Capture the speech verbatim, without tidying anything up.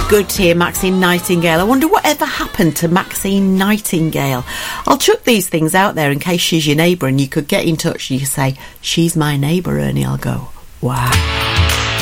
Good to hear Maxine Nightingale. I wonder whatever happened to Maxine Nightingale. I'll chuck these things out there in case she's your neighbour and you could get in touch and you could say, she's my neighbour, Ernie. I'll go, wow.